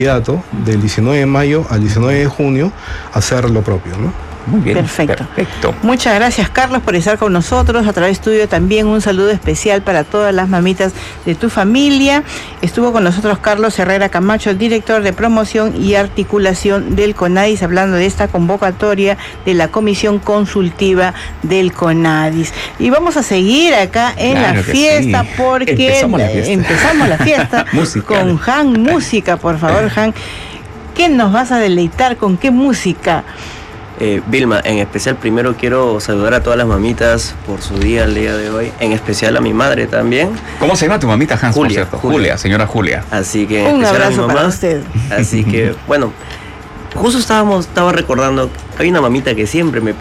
del 19 de mayo al 19 de junio hacer lo propio, ¿no? Muy bien. Perfecto. Muchas gracias, Carlos, por estar con nosotros. A través tuyo también un saludo especial para todas las mamitas de tu familia. Estuvo con nosotros Carlos Herrera Camacho, director de promoción y articulación del CONADIS, hablando de esta convocatoria de la Comisión Consultiva del CONADIS. Y vamos a seguir acá en la fiesta, porque empezamos la fiesta con Han Música. Por favor, Han, ¿qué nos vas a deleitar? ¿Con qué música? Vilma, en especial primero quiero saludar a todas las mamitas por su día el día de hoy, en especial a mi madre también. ¿Cómo se llama tu mamita, Hans, Julia, por cierto? Julia, señora Julia. Así que un abrazo para usted. Así que, bueno, justo estaba recordando, hay una mamita que siempre me